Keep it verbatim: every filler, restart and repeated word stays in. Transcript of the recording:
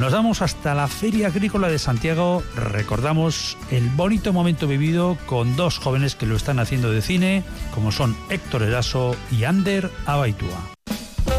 Nos vamos hasta la Feria Agrícola de Santiago. Recordamos el bonito momento vivido con dos jóvenes que lo están haciendo de cine, como son Héctor Eraso y Ander Abaitua.